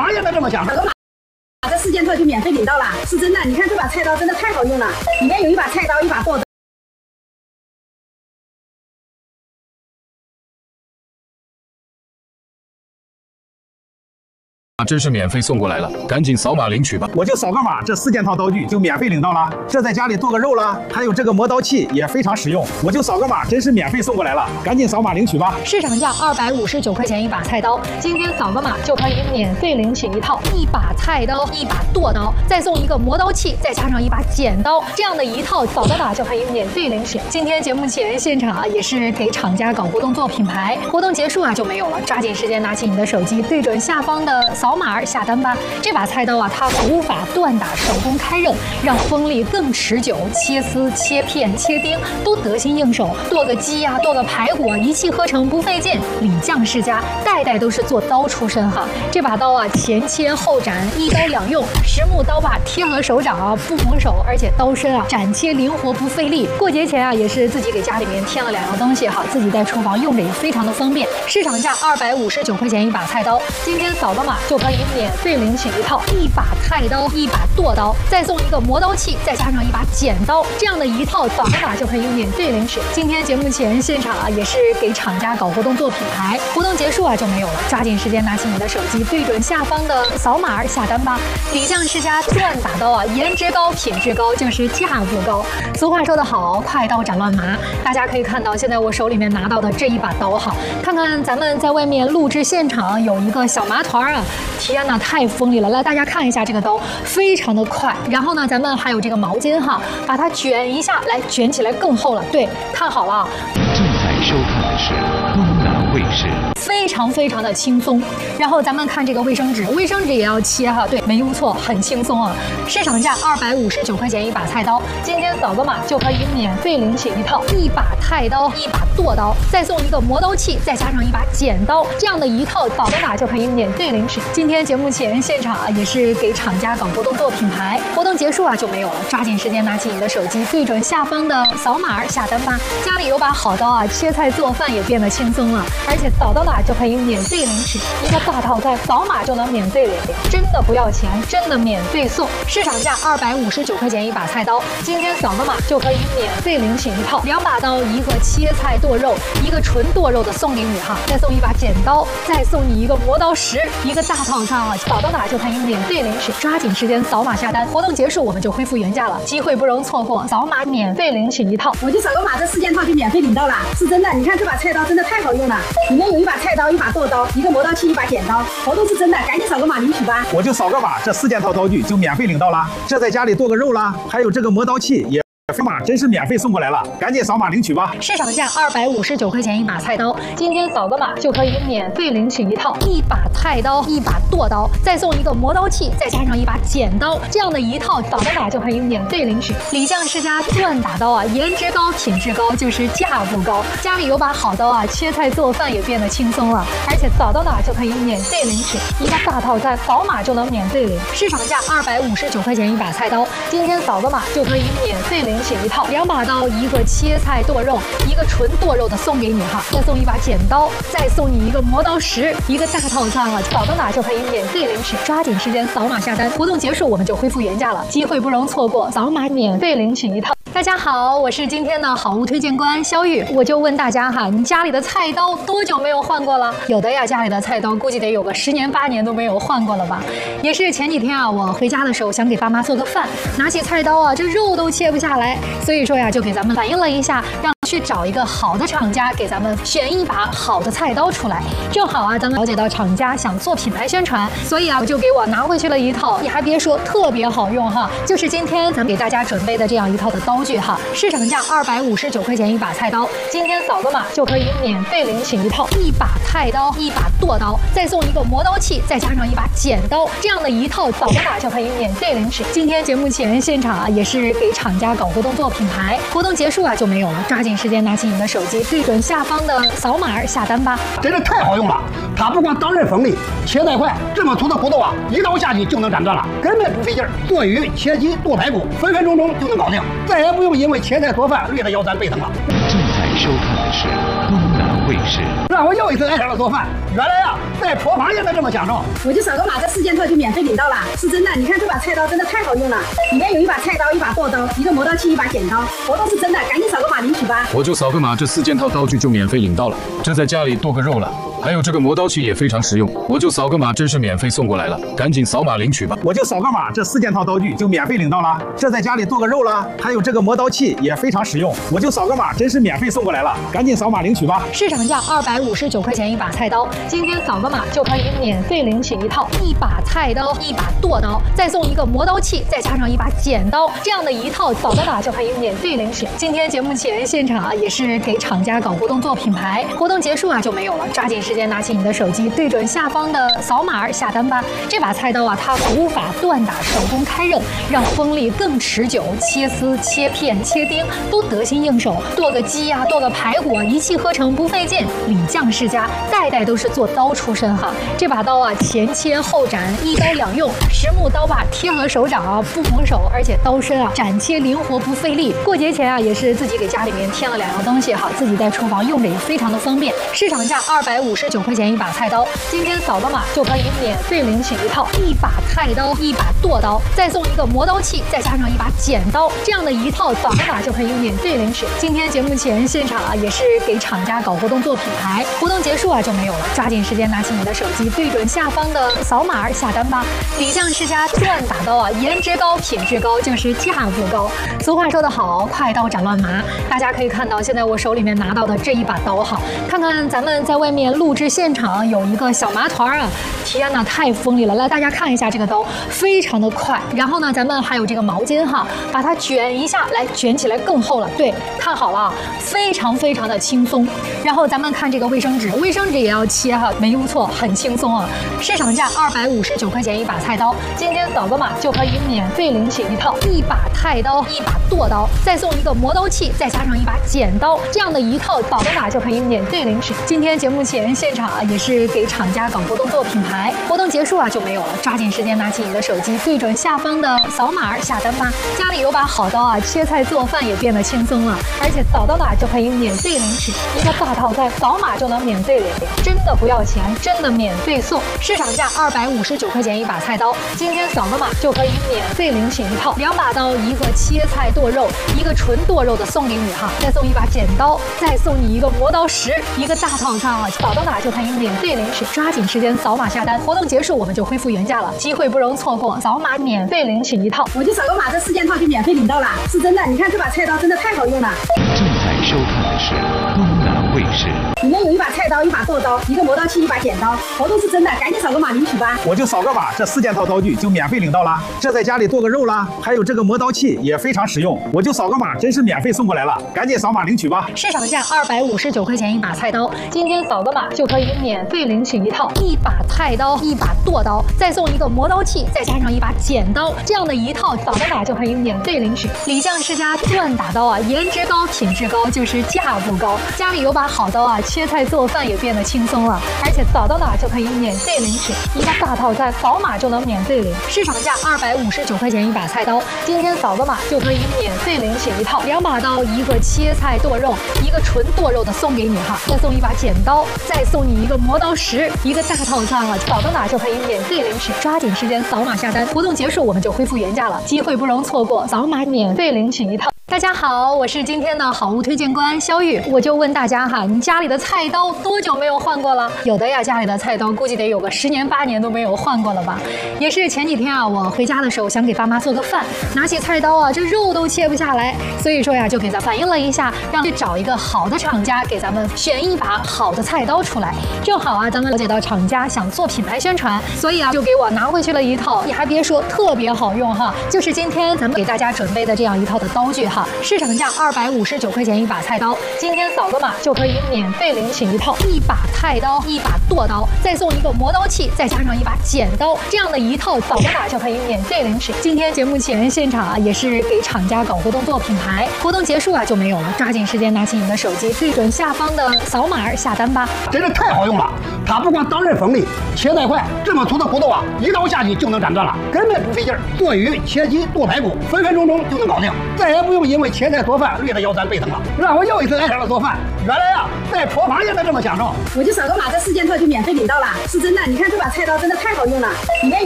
行业都这么想。 这4件套就免费领到了，是真的。你看这把菜刀真的太好用了，里面有一把菜刀，一把剁刀。 真是免费送过来了，赶紧扫码领取吧！ 我就扫个码，这4件套刀具就免费领到了。这在家里剁个肉啦，还有这个磨刀器也非常实用。我就扫个码，真是免费送过来了，赶紧扫码领取吧！ 市场价259块钱一把菜刀，今天扫个码就可以免费领取一套1把菜刀、1把剁刀，再送一个磨刀器，再加上1把剪刀，这样的一套扫个码就可以免费领取。今天节目前现场也是给厂家搞活动做品牌，活动结束就没有了，抓紧时间拿起你的手机，对准下方的扫码下单吧。这把菜刀它古法锻打，手工开刃，让锋利更持久，切丝、切片、切丁都得心应手。剁个鸡剁个排骨一气呵成，不费劲。李将世家代代都是做刀出身哈。这把刀前切后斩，一刀两用，实木刀把贴合手掌不蒙手，而且刀身斩切灵活不费力。过节前也是自己给家里面添了2样东西自己在厨房用着也非常的方便。市场价259块钱一把菜刀，今天扫个码就可以免费领取一套1把菜刀、1把剁刀，再送一个磨刀器，再加上1把剪刀，这样的一套扫个码就可以免费领取。今天节目前现场也是给厂家搞活动做品牌，活动结束就没有了，抓紧时间拿起你的手机，对准下方的扫码下单吧。李将世家锻打刀颜值高、品质高，就是价不高。俗话说得好，快刀斩乱麻。大家可以看到，现在我手里面拿到的这一把刀看看咱们在外面录制现场有一个小麻团天哪，太锋利了！来，大家看一下这个刀，非常的快。然后呢，咱们还有这个毛巾把它卷一下，来卷起来更厚了。对，看好了。 正在收看的是东南卫视。 非常的轻松。然后咱们看这个卫生纸，卫生纸也要切对，没用错，很轻松市场价259块钱一把菜刀，今天扫个码就可以免费领取一套1把菜刀、1把剁刀，再送一个磨刀器，再加上1把剪刀，这样的一套扫个码就可以免费领取。今天节目前现场也是给厂家搞活动做品牌，活动结束就没有了，抓紧时间拿起你的手机，对准下方的扫码下单吧。家里有把好刀切菜做饭也变得轻松了，而且扫到哪就可以免费领取一个大套餐，扫码就能免费领，真的不要钱，真的免费送。市场价259块钱一把菜刀，今天扫个码就可以免费领取一套2把刀，一个切菜剁肉，一个纯剁肉的送给你再送1把剪刀，再送你一个磨刀石，一个大套餐扫到哪就可以免费领取，抓紧时间扫码下单，活动结束我们就恢复原价了，机会不容错过，扫码免费领取一套。 我就扫个码，这4件套就免费领到了，是真的。你看这把菜刀真的太好用了，里面有1把菜刀、1把剁刀，一个磨刀器、1把剪刀，活动是真的，赶紧扫个码领取吧！ 我就扫个码，这4件套刀具就免费领到了。这在家里剁个肉啦，还有这个磨刀器也。码真是免费送过来了，赶紧扫码领取吧！ 市场价259块钱一把菜刀，今天扫个码就可以免费领取一套1把菜刀、1把剁刀，再送一个磨刀器，再加上1把剪刀，这样的一套扫个码就可以免费领取。李将世家锻打刀颜值高、品质高，就是价不高。家里有把好刀切菜做饭也变得轻松了，而且扫到哪就可以免费领取一个大套餐，扫码就能免费领。市场价259块钱一把菜刀，今天扫个码就可以免费领取一套2把刀，一个切菜剁肉，一个纯剁肉的送给你再送1把剪刀，再送你一个磨刀石，一个大套餐扫到哪就可以免费领取，抓紧时间扫码下单，活动结束我们就恢复原价了，机会不容错过，扫码免费领取一套。大家好，我是今天的好物推荐官肖玉，我就问大家你家里的菜刀多久没有换过了？有的家里的菜刀估计得有个10年8年都没有换过了吧？也是前几天我回家的时候想给爸妈做个饭，拿起菜刀这肉都切不下来，所以说就给咱们反映了一下，让去找一个好的厂家给咱们选一把好的菜刀出来。正好咱们了解到厂家想做品牌宣传，所以我就给我拿回去了一套，你还别说特别好用就是今天咱们给大家准备的这样一套的刀具市场价259块钱一把菜刀，今天扫个码就可以免费领取一套1把菜刀、1把剁刀，再送一个磨刀器，再加上1把剪刀，这样的一套扫个码就可以免费领取。今天节目前现场也是给厂家搞活动做品牌，活动结束就没有了，抓紧时间拿起你的手机，对准下方的扫码下单吧。 真是太好用了，它不光刀刃锋利，切带快，这么粗的骨头一刀下去就能斩断了，根本不费劲儿。剁鱼、切鸡、剁排骨，分分钟钟就能搞定，再也不用因为切菜做饭累得腰酸背疼了。 正在收看的是东南卫视。 让我又一次爱上了做饭。原来啊，在厨房也能这么享受。 我就扫个码，这4件套就免费领到了，是真的。你看这把菜刀真的太好用了，里面有一把菜刀、一把剁刀、一个磨刀器、一把剪刀，活动是真的，赶紧扫个码领取吧。 我就扫个码，这4件套道具就免费领到了。这在家里剁个肉了。还有这个磨刀器也非常实用，我就扫个码，真是免费送过来了，赶紧扫码领取吧。 我就扫个码，这4件套道具就免费领到了。这在家里剁个肉了，还有这个磨刀器也非常实用，我就扫个码，真是免费送过来了，赶紧扫码领取吧。 市场价259块钱一把菜刀，今天扫个码就可以免费领取一套1把菜刀、1把剁刀，再送一个磨刀器，再加上1把剪刀，这样的一套扫个码就可以免费领取。今天节目前现场也是给厂家搞活动做品牌，活动结束就没有了，抓紧时间拿起你的手机，对准下方的扫码下单吧。这把菜刀它古法锻打，手工开刃，让锋利更持久，切丝、切片、切丁都得心应手。剁个鸡剁个排骨一气呵成，不费劲。李将世家代代都是做刀出身哈。这把刀前切后斩，一刀两用，实木刀把贴合手掌不磨手，而且刀身斩切灵活不费力。过节前也是自己给家里面添了2样东西自己在厨房用着也非常的方便。市场价259块钱一把菜刀，今天扫个码就可以免费领取一套1把菜刀、1把剁刀，再送一个磨刀器，再加上1把剪刀，这样的一套扫个码就可以免费领取。今天节目前现场也是给厂家搞活动做品牌，活动结束就没有了，抓紧时间拿起你的手机，对准下方的扫码下单吧。李将世家锻打刀颜值高、品质高，就是价不高。俗话说得好，快刀斩乱麻。大家可以看到，现在我手里面拿到的这一把刀看看咱们在外面录制现场有一个小麻团天哪，太锋利了！来，大家看一下这个刀，非常的快。然后呢，咱们还有这个毛巾把它卷一下，来卷起来更厚了。对，看好了，非常非常的轻松。然后咱们看这个卫生纸，卫生纸也要切没有错，很轻松市场价259块钱一把菜刀，今天扫个码就可以免费领取一套1把菜刀、1把剁刀，再送一个磨刀器，再加上1把剪刀，这样的一套扫个码就可以免费领取。今天节目前现场也是给厂家搞活动做品牌，活动结束就没有了，抓紧时间拿起你的手机，对准下方的扫码下单吧。家里有把好刀切菜做饭也变得轻松了，而且扫到哪就可以免费领取一个大套餐，扫码就能免费领，真的不要钱，真的免费送。市场价259块钱一把菜刀，今天扫个码就可以免费领取一套2把刀，一个切菜剁肉，一个纯剁肉的送给你再送1把剪刀，再送你一个磨刀石，一个大套餐扫到哪就可以免费领取，抓紧时间扫码下单，活动结束我们就恢复原价了，机会不容错过，扫码免费领取一套。 我就扫个码，这4件套就免费领到了，是真的。你看这把菜刀真的太好用了。 正在收看的是东南卫视。 里面有一把菜刀、一把剁刀、一个磨刀器、一把剪刀，活动是真的，赶紧扫个码领取吧。 我就扫个码，这4件套道具就免费领到了。这在家里剁个肉了，还有这个磨刀器也非常实用，我就扫个码，真是免费送过来了，赶紧扫码领取吧。 市场价259块钱一把菜刀，今天扫个码就可以免费领取一套1把菜刀、1把剁刀，再送一个磨刀器，再加上1把剪刀，这样的一套扫个码就可以免费领取。李将世家锻打刀颜值高、品质高，就是价不高。家里有把好刀切菜做饭也变得轻松了，而且扫到哪就可以免费领取一个大套餐，扫码就能免费领。市场价259块钱一把菜刀，今天扫个码就可以免费领取一套2把刀，一个切菜剁肉，一个纯剁肉的送给你再送1把剪刀，再送你一个磨刀石，一个大套餐扫到哪就可以免费领取，抓紧时间扫码下单，活动结束我们就恢复原价了，机会不容错过，扫码免费领取一套。大家好，我是今天的好物推荐官肖玉，我就问大家你家里的菜刀多久没有换过了？有的家里的菜刀估计得有个10年8年都没有换过了吧？也是前几天我回家的时候想给爸妈做个饭，拿起菜刀这肉都切不下来，所以说就给他反映了一下，让去找一个好的厂家给咱们选一把好的菜刀出来。正好咱们了解到厂家想做品牌宣传，所以就给我拿回去了一套，你还别说特别好用就是今天咱们给大家准备的这样一套的刀具市场价259块钱一把菜刀，今天扫个码就可以免费领取一套1把菜刀、1把剁刀，再送一个磨刀器，再加上1把剪刀，这样的一套扫个码就可以免费领取。今天节目前现场也是给厂家搞活动做品牌，活动结束就没有了，抓紧时间拿起你的手机，对准下方的扫码下单吧。 真是太好用了，它不光刀刃锋利，切带快，这么粗的骨头一刀下去就能斩断了，根本不费劲儿。剁鱼、切鸡、剁排骨，分分钟钟就能搞定，再也不用因为切菜做饭累得腰酸背疼了，让我又一次爱上了做饭。原来啊，在厨房也能这么享受。 我就扫个码，这4件套就免费领到了，是真的。你看这把菜刀真的太好用了，里面有